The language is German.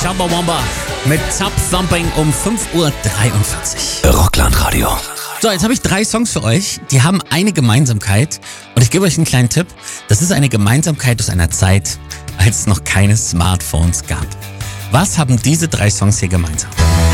Chumbawamba mit Top Thumping um 5:43 Uhr. Rockland-Radio. So, jetzt habe ich 3 Songs für euch. Die haben eine Gemeinsamkeit. Und ich gebe euch einen kleinen Tipp. Das ist eine Gemeinsamkeit aus einer Zeit, als es noch keine Smartphones gab. Was haben diese 3 Songs hier gemeinsam?